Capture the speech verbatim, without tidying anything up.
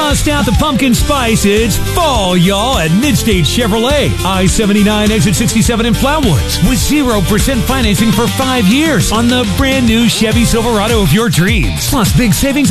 Bust out the pumpkin spice. It's fall, y'all, at Midstate Chevrolet. I seventy-nine, exit sixty-seven in Flatwoods. With zero percent financing for five years on the brand new Chevy Silverado of your dreams. Plus big savings